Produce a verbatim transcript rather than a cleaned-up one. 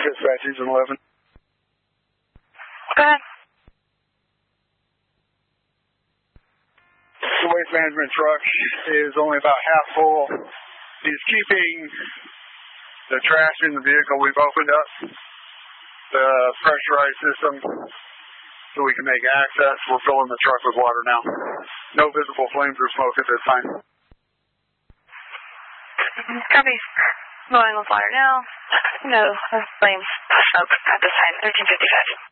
Dispatch, Houston eleven. Go ahead. The waste management truck is only about half full. He's keeping the trash in the vehicle. We've opened up the pressurized system so we can make access. We're filling the truck with water now. No visible flames or smoke at this time. Copy. Going with water now. No flames, smoke at this time. thirteen fifty-five.